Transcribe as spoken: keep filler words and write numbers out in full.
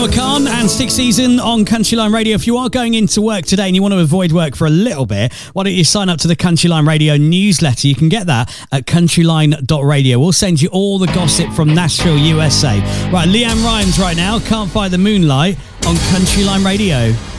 Noah Khan and Six Season on Countryline Radio. If you are going into work today and you want to avoid work for a little bit, why don't you sign up to the Countryline Radio newsletter? You can get that at countryline dot radio. We'll send you all the gossip from Nashville, U S A. Right, Leanne Rimes right now, Can't Fight the Moonlight on Countryline Radio.